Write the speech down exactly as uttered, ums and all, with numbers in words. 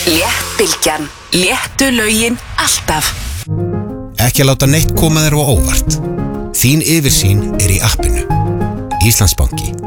Léttbylgjan. Léttu lögin alltaf. Ekki að láta neitt koma þér á óvart. Þín yfirsýn er í appinu. Íslandsbanki.